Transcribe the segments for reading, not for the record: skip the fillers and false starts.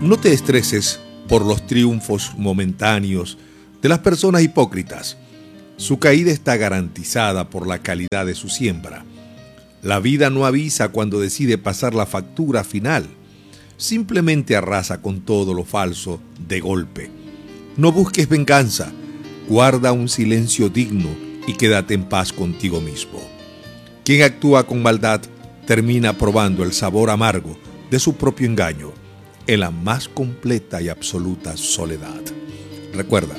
No te estreses por los triunfos momentáneos de las personas hipócritas. Su caída está garantizada por la calidad de su siembra. La vida no avisa cuando decide pasar la factura final. Simplemente arrasa con todo lo falso de golpe. No busques venganza. Guarda un silencio digno y quédate en paz contigo mismo. Quien actúa con maldad termina probando el sabor amargo de su propio engaño en la más completa y absoluta soledad. Recuerda,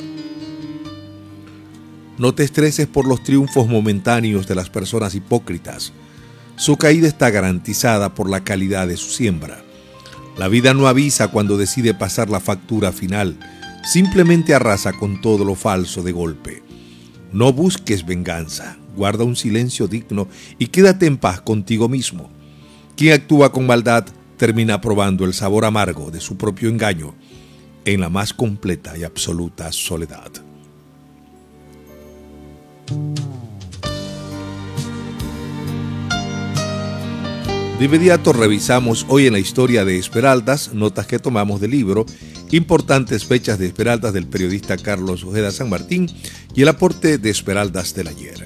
no te estreses por los triunfos momentáneos de las personas hipócritas. Su caída está garantizada por la calidad de su siembra. La vida no avisa cuando decide pasar la factura final. Simplemente arrasa con todo lo falso de golpe. No busques venganza. Guarda un silencio digno y quédate en paz contigo mismo. Quien actúa con maldad termina probando el sabor amargo de su propio engaño en la más completa y absoluta soledad. De inmediato revisamos hoy en la historia de Esmeraldas, notas que tomamos del libro Importantes fechas de Esmeraldas del periodista Carlos Ojeda San Martín y el aporte de Esmeraldas del ayer.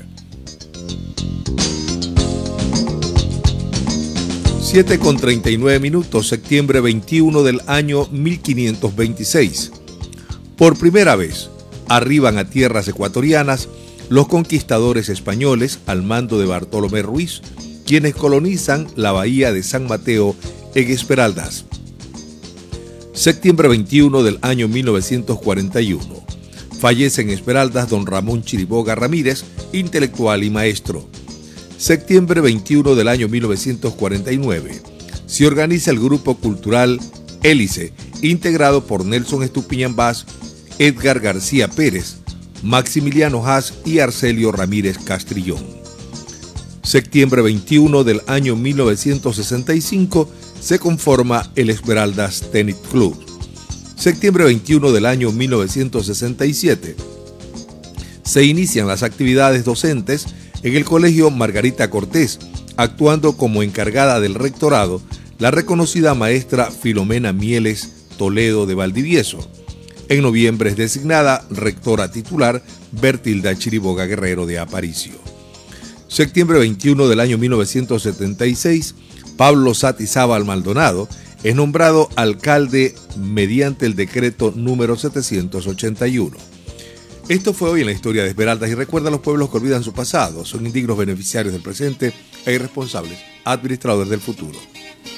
7:39, septiembre 21 del año 1526. Por primera vez, arriban a tierras ecuatorianas los conquistadores españoles al mando de Bartolomé Ruiz, quienes colonizan la bahía de San Mateo en Esmeraldas. Septiembre 21 del año 1941. Fallece en Esmeraldas don Ramón Chiriboga Ramírez, intelectual y maestro. Septiembre 21 del año 1949. Se organiza el grupo cultural Hélice, integrado por Nelson Estupiñán Vaz, Edgar García Pérez, Maximiliano Haas y Arcelio Ramírez Castrillón. Septiembre 21 del año 1965 se conforma el Esmeraldas Tennis Club. Septiembre 21 del año 1967 se inician las actividades docentes en el Colegio Margarita Cortés, actuando como encargada del rectorado la reconocida maestra Filomena Mieles Toledo de Valdivieso. En noviembre es designada rectora titular Bertilda Chiriboga Guerrero de Aparicio. Septiembre 21 del año 1976, Pablo Satizábal Maldonado es nombrado alcalde mediante el decreto número 781. Esto fue hoy en la historia de Esmeraldas y recuerda a los pueblos que olvidan su pasado, son indignos beneficiarios del presente e irresponsables administradores del futuro.